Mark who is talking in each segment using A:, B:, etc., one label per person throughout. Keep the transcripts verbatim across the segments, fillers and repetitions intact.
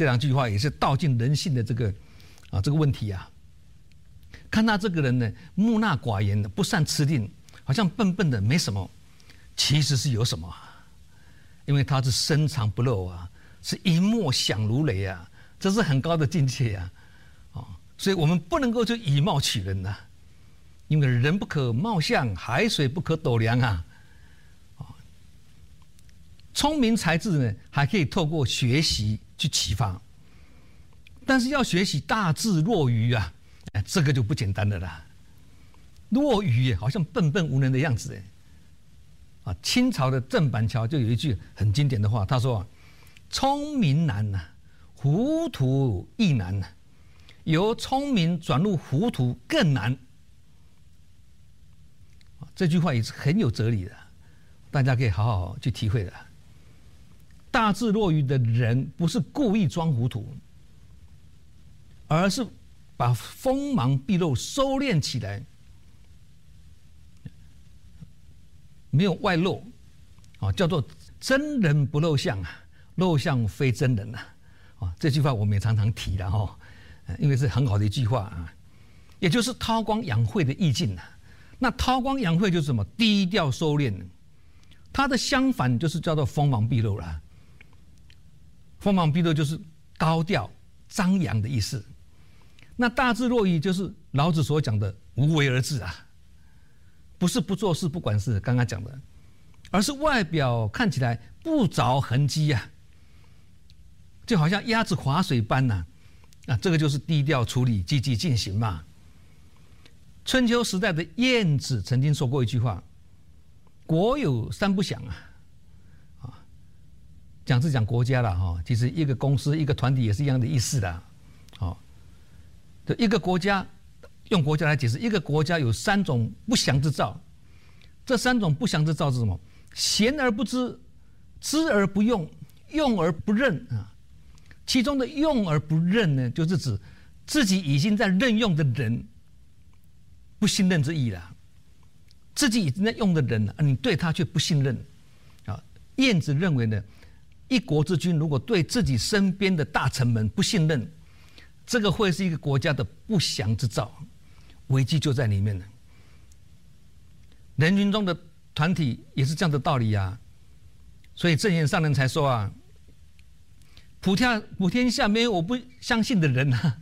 A: 这两句话也是道尽人性的这个啊这个问题啊。看他这个人呢，木讷寡言的，不善持定，好像笨笨的没什么，其实是有什么啊？因为他是深藏不露啊，是一默响如雷啊，这是很高的境界啊。哦，所以我们不能够就以貌取人呐、啊，因为人不可貌相，海水不可斗量啊。聪明才智呢，还可以透过学习去启发，但是要学习大智若愚啊，哎，这个就不简单了啦。若愚好像笨笨无能的样子哎。啊，清朝的郑板桥就有一句很经典的话，他说：“聪明难呐、啊，糊涂亦难呐、啊，由聪明转入糊涂更难。”这句话也是很有哲理的，大家可以好好去体会的。大智若愚的人不是故意装糊涂，而是把锋芒毕露收敛起来，没有外露，啊，叫做真人不露相啊，露相非真人呐，啊，这句话我们也常常提了哈，因为是很好的一句话啊，也就是韬光养晦的意境呐。那韬光养晦就是什么？低调收敛，它的相反就是叫做锋芒毕露了。锋芒毕露就是高调张扬的意思，那大智若愚就是老子所讲的无为而治啊，不是不做事不管事，刚刚讲的，而是外表看起来不着痕迹啊，就好像鸭子划水般呐、啊，啊，这个就是低调处理，积极进行嘛。春秋时代的晏子曾经说过一句话：“国有三不祥啊。”讲是讲国家了哈，其实一个公司、一个团体也是一样的意思的。好，就一个国家，用国家来解释，一个国家有三种不祥之兆。这三种不祥之兆是什么？贤而不知，知而不用，用而不任啊。其中的用而不任呢，就是指自己已经在任用的人不信任之意了。自己已经在用的人，你对他却不信任啊。晏子认为呢，一国之君如果对自己身边的大臣们不信任，这个会是一个国家的不祥之兆，危机就在里面了。人群中的团体也是这样的道理啊，所以正言上人才说啊，普天普天下没有我不相信的人啊，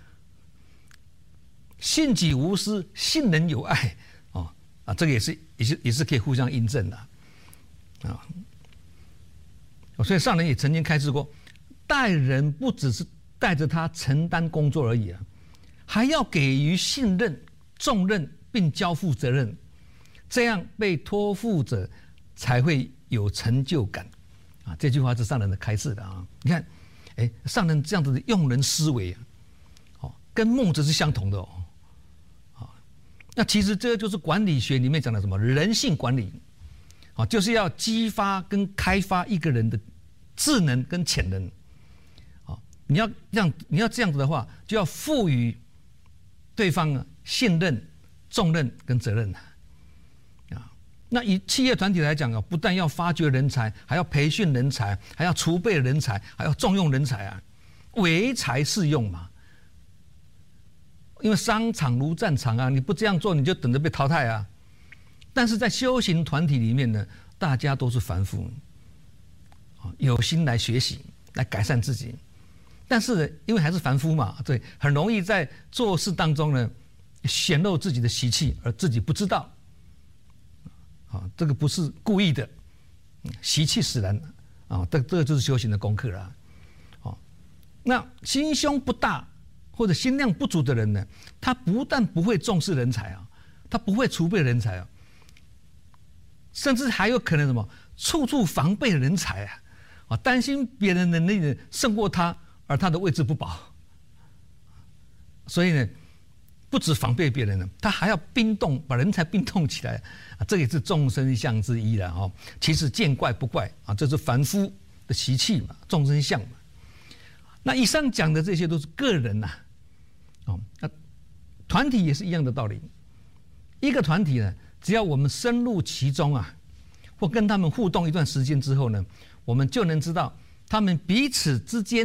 A: 信己无私，信人有爱，哦啊，这个也是也是也是可以互相印证的啊。所以上人也曾经开示过，待人不只是带着他承担工作而已啊，还要给予信任、重任并交付责任，这样被托付者才会有成就感啊。这句话是上人的开示的啊。你看，哎，上人这样子的用人思维啊，哦，跟孟子是相同的哦。啊，那其实这就是管理学里面讲的什么人性管理。啊，就是要激发跟开发一个人的智能跟潜能。啊，你要这样，你要这样子的话，就要赋予对方信任、重任跟责任啊。那以企业团体来讲啊，不但要发掘人才，还要培训人才，还要储备人才，还要重用人才啊，唯才是用嘛。因为商场如战场啊，你不这样做，你就等着被淘汰啊。但是在修行团体里面呢，大家都是凡夫，有心来学习，来改善自己。但是呢，因为还是凡夫嘛，对，很容易在做事当中呢，显露自己的习气，而自己不知道。啊，这个不是故意的，习气使然啊，这这个就是修行的功课了。哦，那心胸不大或者心量不足的人呢，他不但不会重视人才啊，他不会储备人才啊。甚至还有可能什么处处防备人才啊，啊，担心别人的能力胜过他，而他的位置不保。所以呢，不止防备别人了，他还要冰冻，把人才冰冻起来啊，这也是众生相之一了哦。其实见怪不怪啊，这是凡夫的习气嘛，众生相嘛。那以上讲的这些都是个人呐、啊，哦，那团体也是一样的道理。一个团体呢，只要我们深入其中啊，或跟他们互动一段时间之后呢，我们就能知道他们彼此之间